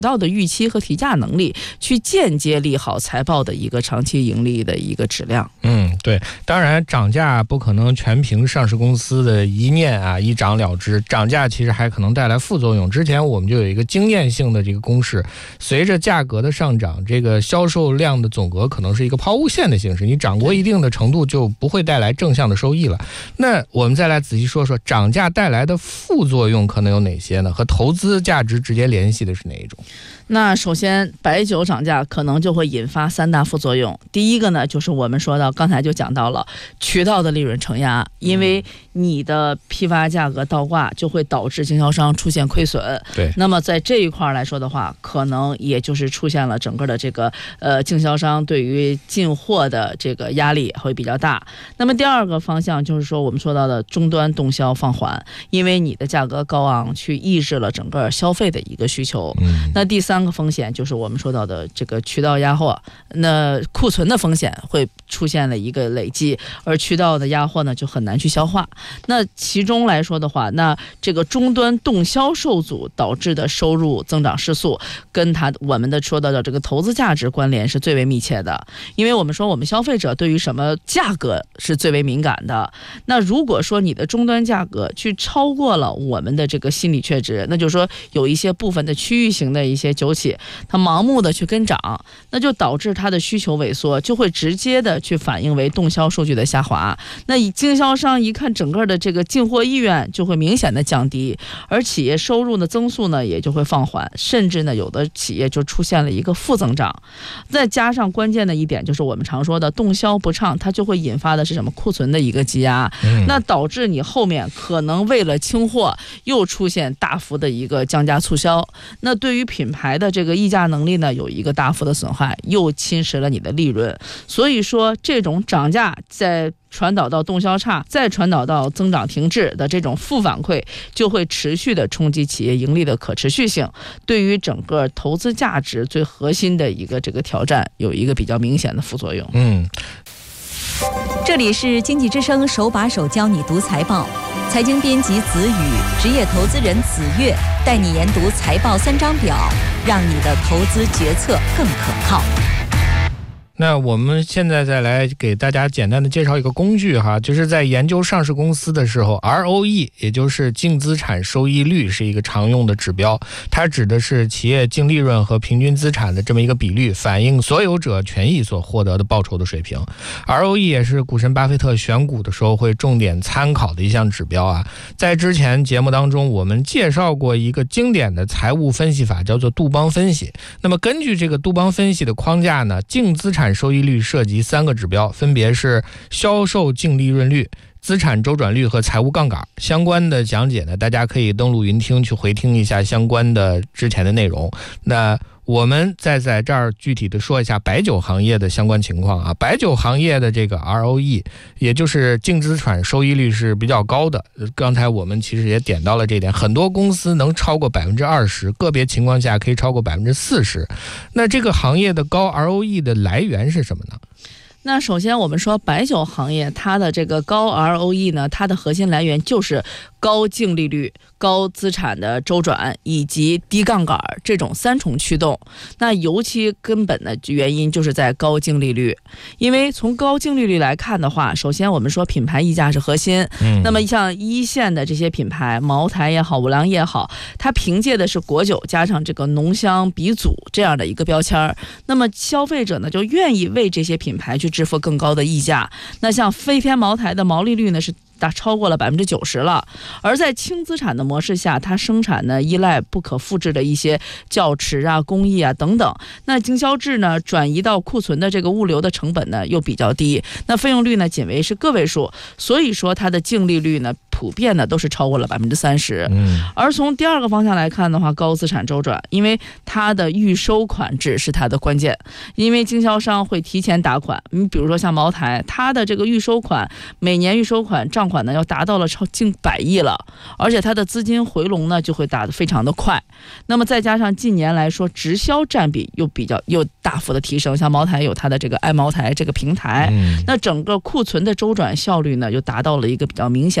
到的预期和提价能力，去间接利好财报的一个长期盈利的一个质量。 对，当然涨价不可能全凭上市公司的一念啊一涨了之，涨价其实还可能带来副作用。之前我们就有一个经验性的这个公式，随着价格的上涨，这个销售量的总额可能是一个抛物线的形式，你涨过一定的程度就不会带来正向的收益了。那我们再来仔细说说涨价带来的副作用可能有哪些呢？和投资价值直接联系的是哪一种？ 那首先白酒涨价可能就会引发3大副作用。第一个呢，就是我们说到刚才就讲到了渠道的利润承压，因为你的批发价格倒挂就会导致经销商出现亏损。 对， 那么在这一块来说的话，可能也就是出现了整个的这个经销商对于进货的这个压力会比较大。那么第二个方向就是说我们说到的终端动销放缓，因为你的价格高昂去抑制了整个消费的一个需求。那第三个风险就是我们说到的这个渠道压货，那库存的风险会出现了一个累积，而渠道的压货呢就很难去消化。那其中来说的话，那这个终端动销受阻导致的收入增长失速，跟我们的说到的这个投资价值关联是最为密切的。因为我们说我们消费者对于什么价格是最为敏感的，那如果说你的终端价格去超过了我们的这个心理确值，那就是说有一些部分的区域型的一些酒企，它盲目的去跟涨，那就导致它的需求萎缩，就会直接的去反映为动销数据的下滑。那经销商一看整个的这个进货意愿就会明显的降低，而企业收入的增速呢也就会放缓，甚至呢有的企业就出现了一个负增长。再加上关键的一点就是我们常说的动销不畅，它就会引发的是什么？库存的一个积压，那导致你后面可能为了清货又出现大幅的一个降价促销，那对于品牌的这个议价能力呢有一个大幅的损害，又侵蚀了你的利润。所以说这种涨价在传导到动销差，再传导到增长停滞的这种负反馈，就会持续的冲击企业盈利的可持续性，对于整个投资价值最核心的一个这个挑战有一个比较明显的副作用。 这里是经济之声手把手教你读财报，财经编辑子宇，职业投资人子月，带你研读财报3张表，让你的投资决策更可靠。 那我们现在再来给大家简单的介绍一个工具哈，就是在研究上市公司的时候 ROE 也就是净资产收益率是一个常用的指标，它指的是企业净利润和平均资产的这么一个比率，反映所有者权益所获得的报酬的水平。 ROE 也是股神巴菲特选股的时候会重点参考的一项指标啊。在之前节目当中我们介绍过一个经典的财务分析法，叫做杜邦分析。那么根据这个杜邦分析的框架呢，净资产收益率涉及3个指标，分别是销售净利润率、资产周转率和财务杠杆。相关的讲解呢，大家可以登录云听去回听一下相关的之前的内容。那我们再在这儿具体的说一下白酒行业的相关情况啊。白酒行业的这个 ROE 也就是净资产收益率是比较高的，刚才我们其实也点到了这点，很多公司能超过 20%， 个别情况下可以超过 40%。 那这个行业的高 ROE 的来源是什么呢？ 那首先我们说白酒行业它的这个高 ROE 呢，它的核心来源就是高净利率、高资产的周转以及低杠杆这种3重驱动。那尤其根本的原因就是在高净利率，因为从高净利率来看的话，首先我们说品牌溢价是核心，那么像一线的这些品牌，茅台也好，五粮液好，它凭借的是果酒加上这个浓香鼻祖这样的一个标签，那么消费者呢就愿意为这些品牌去支付更高的溢价。那像飞天茅台的毛利率呢是超过了90%了，而在轻资产的模式下，它生产呢依赖不可复制的一些窖池啊、工艺啊等等，那经销制呢转移到库存的这个物流的成本呢又比较低，那费用率呢仅为是个位数，所以说它的净利率呢普遍呢都是超过了30%。而从第二个方向来看的话，高资产周转，因为它的预收款制是它的关键，因为经销商会提前打款，你比如说像茅台，它的这个预收款每年预收款账款呢要达到了近100亿了，而且它的资金回笼呢就会打得非常的快。那么再加上近年来说直销占比又大幅的提升，像茅台有它的这个爱茅台这个平台，那整个库存的周转效率呢又达到了一个比较明显的一个优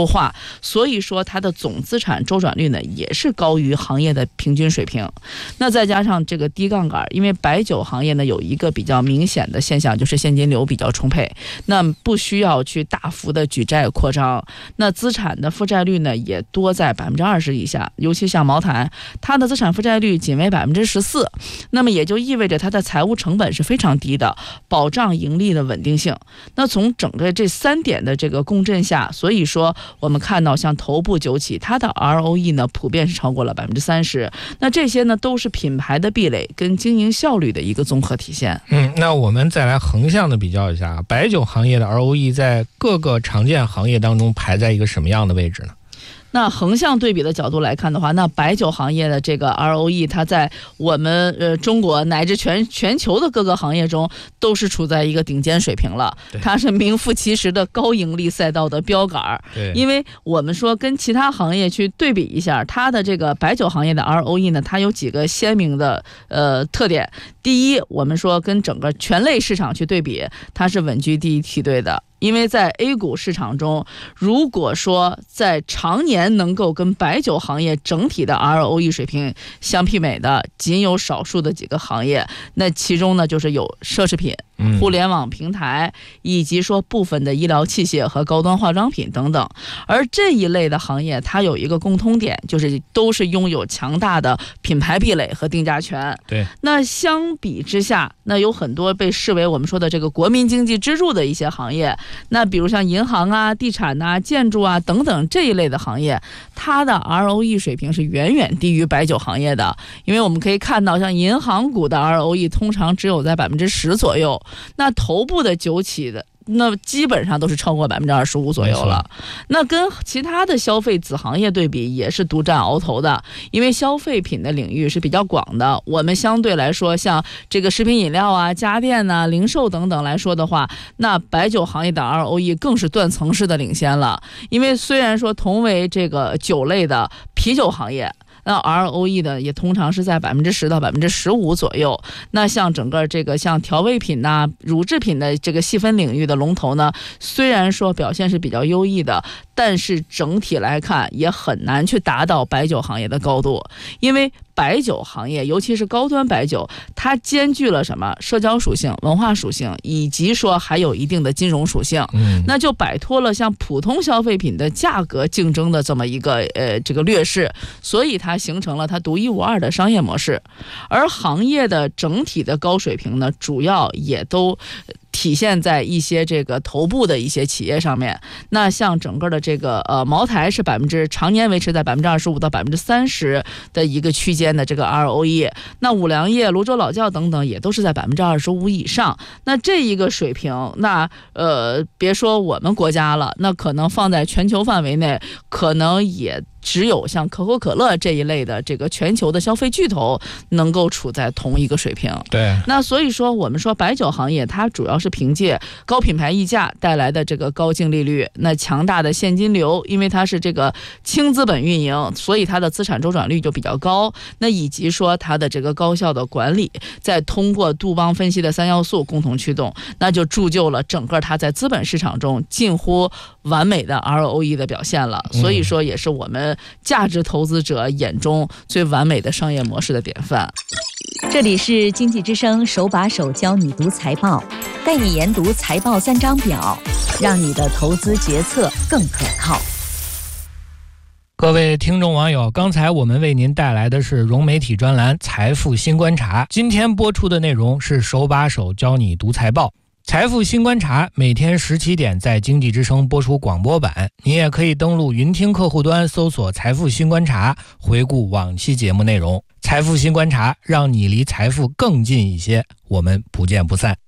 优化，所以说它的总资产周转率呢也是高于行业的平均水平。那再加上这个低杠杆，因为白酒行业呢有一个比较明显的现象，就是现金流比较充沛，那不需要去大幅的举债扩张，那资产的负债率呢也多在20%以下，尤其像茅台，它的资产负债率仅为14%，那么也就意味着它的财务成本是非常低的，保障盈利的稳定性。那从整个这3点的这个共振下，所以说我们看到像头部酒企，它的 ROE 呢普遍是超过了30%，那这些呢都是品牌的壁垒跟经营效率的一个综合体现。 那我们再来横向的比较一下，白酒行业的 ROE 在各个常见行业当中排在一个什么样的位置呢？ 那横向对比的角度来看的话，那白酒行业的这个 ROE 它在我们中国乃至全球的各个行业中都是处在一个顶尖水平了，它是名副其实的高盈利赛道的标杆。因为我们说跟其他行业去对比一下，它的这个白酒行业的 ROE 呢，它有几个鲜明的特点。第一，我们说跟整个全类市场去对比，它是稳居第一梯队的。因为在 A 股市场中，如果说在常年能够跟白酒行业整体的 ROE 水平相媲美的，仅有少数的几个行业，那其中呢就是有奢侈品、互联网平台，以及说部分的医疗器械和高端化妆品等等。而这一类的行业，它有一个共通点，就是都是拥有强大的品牌壁垒和定价权。那相比之下，那有很多被视为我们说的这个国民经济支柱的一些行业，那比如像银行啊、地产啊、建筑啊等等这一类的行业，它的 ROE 水平是远远低于白酒行业的。因为我们可以看到，像银行股的 ROE 通常只有在10%左右，那头部的酒企的那基本上都是超过25%左右了。那跟其他的消费子行业对比，也是独占鳌头的。因为消费品的领域是比较广的，我们相对来说像这个食品饮料啊、家电啊、零售等等来说的话，那白酒行业的 ROE 更是断层式的领先了。因为虽然说同为这个酒类的啤酒行业，那 ROE 的也通常是在10%到15%左右。那像整个这个像调味品呐、乳制品的这个细分领域的龙头呢，虽然说表现是比较优异的，但是整体来看也很难去达到白酒行业的高度。因为白酒行业，尤其是高端白酒，它兼具了什么社交属性、文化属性，以及说还有一定的金融属性。那就摆脱了像普通消费品的价格竞争的这么一个这个劣势，所以它形成了它独一无二的商业模式。而行业的整体的高水平呢，主要也都体现在一些这个头部的一些企业上面。那像整个的这个茅台是常年维持在25%到30%的一个区间的这个 ROE， 那五粮液、泸州老窖等等也都是在25%以上。那这一个水平，那别说我们国家了，那可能放在全球范围内，可能也只有像可口可乐这一类的这个全球的消费巨头能够处在同一个水平。那所以说我们说白酒行业它主要是凭借高品牌溢价带来的这个高净利率，那强大的现金流，因为它是这个轻资本运营，所以它的资产周转率就比较高。那以及说它的这个高效的管理，再通过杜邦分析的3要素共同驱动，那就铸就了整个它在资本市场中近乎完美的 ROE 的表现了。所以说也是我们价值投资者眼中最完美的商业模式的典范。 这里是经济之声手把手教你读财报，带你研读财报3张表，让你的投资决策更可靠。 各位听众网友，刚才我们为您带来的是融媒体专栏财富新观察，今天播出的内容是手把手教你读财报。财富新观察每天17点在经济之声播出广播版，你也可以登录云听客户端搜索财富新观察，回顾往期节目内容。财富新观察，让你离财富更近一些，我们不见不散。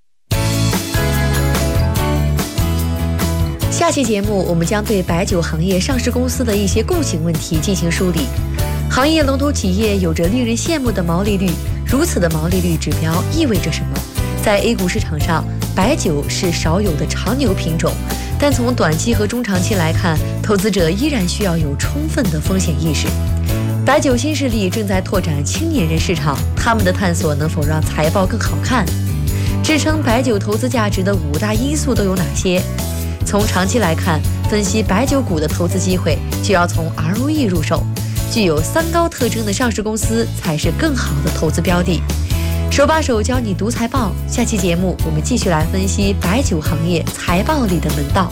下期节目我们将对白酒行业上市公司的一些共性问题进行梳理。行业龙头企业有着令人羡慕的毛利率，如此的毛利率指标意味着什么？在 A 股市场上，白酒是少有的长牛品种，但从短期和中长期来看，投资者依然需要有充分的风险意识。白酒新势力正在拓展青年人市场，他们的探索能否让财报更好看？支撑白酒投资价值的5大因素都有哪些？ 从长期来看，分析白酒股的投资机会，就要从 ROE 入手。具有3高特征的上市公司才是更好的投资标的。手把手教你读财报，下期节目我们继续来分析白酒行业财报里的门道。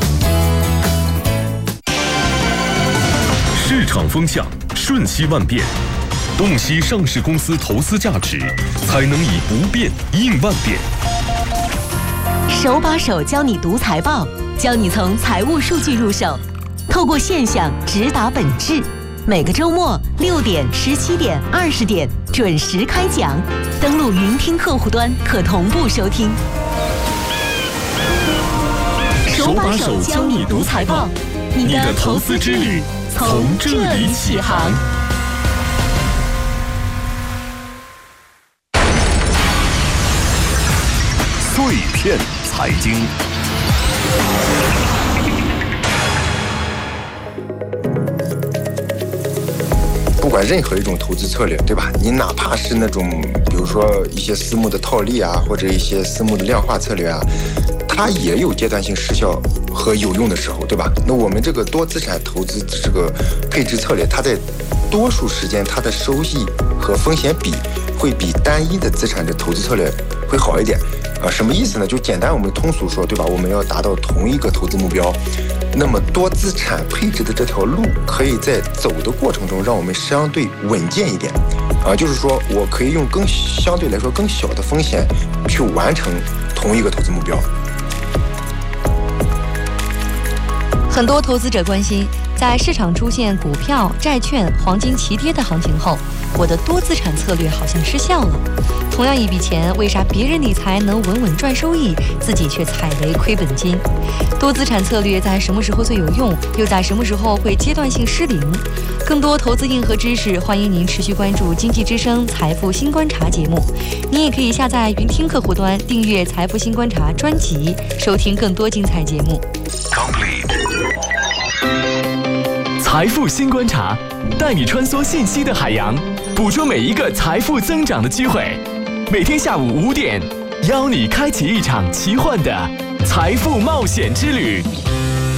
市场风向瞬息万变，洞悉上市公司投资价值，才能以不变应万变。 手把手教你读财报，教你从财务数据入手，透过现象直达本质。每个周末6点、17点、20点准时开讲，登录云听客户端可同步收听。手把手教你读财报，你的投资之旅从这里起航。 碎片财经。 不管任何一种投资策略，对吧？你哪怕是那种，比如说一些私募的套利啊，或者一些私募的量化策略啊，它也有阶段性失效和有用的时候，对吧？那我们这个多资产投资这个配置策略，它在多数时间它的收益和风险比会比单一的资产的投资策略会好一点。什么意思呢？就简单我们通俗说，对吧？我们要达到同一个投资目标，那么多资产配置的这条路可以在走的过程中让我们相对稳健一点就是说我可以用相对来说更小的风险去完成同一个投资目标。 很多投资者关心，在市场出现股票、债券、黄金齐跌的行情后，我的多资产策略好像失效了。同样一笔钱，为啥别人理财能稳稳赚收益，自己却踩雷亏本金？多资产策略在什么时候最有用，又在什么时候会阶段性失灵？更多投资硬核知识，欢迎您持续关注经济之声财富新观察节目。您也可以下载云听客户端，订阅财富新观察专辑，收听更多精彩节目。 财富新观察，带你穿梭信息的海洋，捕捉每一个财富增长的机会。每天下午5点，邀你开启一场奇幻的财富冒险之旅。